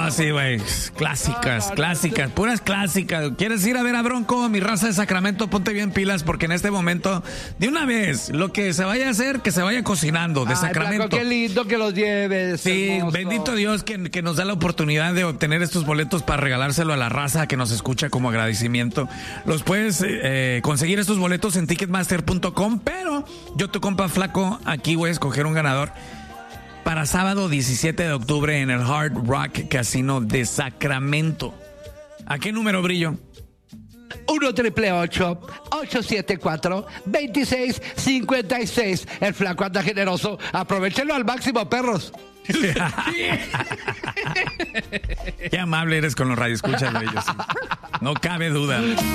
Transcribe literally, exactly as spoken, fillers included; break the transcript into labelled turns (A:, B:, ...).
A: No, sí, güey. Clásicas, no, no, clásicas, no. puras clásicas. ¿Quieres ir a ver a Bronco? Mi raza de Sacramento, ponte bien pilas porque en este momento, de una vez, lo que se vaya a hacer, que se vaya cocinando de Ay, Sacramento.
B: Blanco, qué lindo que los lleves.
A: Sí,
B: hermoso.
A: Bendito Dios que, que nos da la oportunidad de obtener estos boletos para regalárselo a la raza que nos escucha como agradecimiento. Los puedes eh, conseguir estos boletos en ticketmaster punto com, pero yo, tu compa Flaco, aquí voy a escoger un ganador para sábado diecisiete de octubre en el Hard Rock Casino de Sacramento. ¿A qué número, Brillo?
B: uno triple ocho, ocho siete cuatro, dos seis cinco seis. El Flaco anda generoso. Aprovechenlo al máximo, perros.
A: Qué amable eres con los radioescuchas de ellos. No cabe duda.